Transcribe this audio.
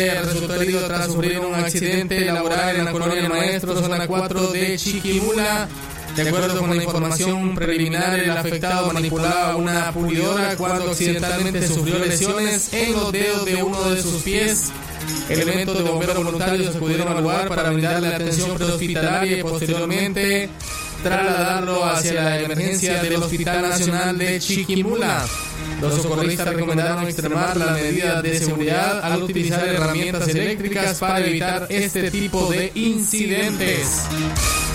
Resultó herido tras sufrir un accidente laboral en la colonia Maestro, zona 4 de Chiquimula. De acuerdo con la información preliminar, el afectado manipulaba una pulidora cuando accidentalmente sufrió lesiones en los dedos de uno de sus pies. Elementos de bomberos voluntarios acudieron al lugar para brindarle atención prehospitalaria y posteriormente trasladarlo hacia la emergencia del Hospital Nacional de Chiquimula. Los socorristas recomendaron extremar las medidas de seguridad al utilizar herramientas eléctricas para evitar este tipo de incidentes.